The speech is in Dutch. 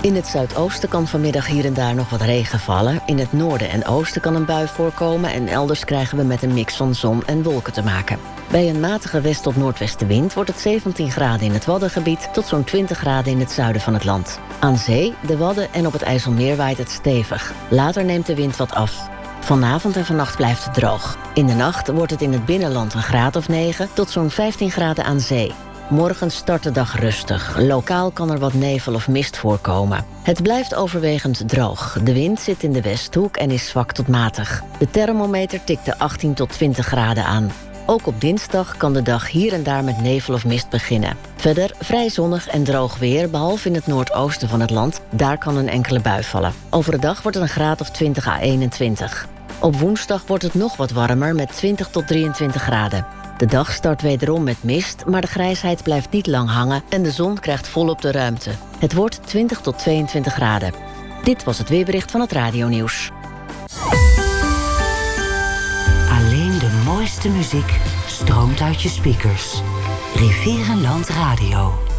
In het zuidoosten kan vanmiddag hier en daar nog wat regen vallen. In het noorden en oosten kan een bui voorkomen en elders krijgen we met een mix van zon en wolken te maken. Bij een matige west- tot noordwestenwind wordt het 17 graden in het Waddengebied tot zo'n 20 graden in het zuiden van het land. Aan zee, de Wadden en op het IJsselmeer waait het stevig. Later neemt de wind wat af. Vanavond en vannacht blijft het droog. In de nacht wordt het in het binnenland een graad of 9 tot zo'n 15 graden aan zee. Morgen start de dag rustig. Lokaal kan er wat nevel of mist voorkomen. Het blijft overwegend droog. De wind zit in de westhoek en is zwak tot matig. De thermometer tikt de 18 tot 20 graden aan. Ook op dinsdag kan de dag hier en daar met nevel of mist beginnen. Verder vrij zonnig en droog weer, behalve in het noordoosten van het land. Daar kan een enkele bui vallen. Overdag wordt het een graad of 20 à 21. Op woensdag wordt het nog wat warmer met 20 tot 23 graden. De dag start wederom met mist, maar de grijsheid blijft niet lang hangen en de zon krijgt volop de ruimte. Het wordt 20 tot 22 graden. Dit was het weerbericht van het Radionieuws. Alleen de mooiste muziek stroomt uit je speakers. Rivierenland Radio.